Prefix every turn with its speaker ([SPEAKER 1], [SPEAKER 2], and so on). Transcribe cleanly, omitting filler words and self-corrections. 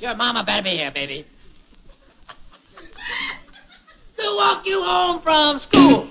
[SPEAKER 1] Your mama better be here, baby. To walk you home from school.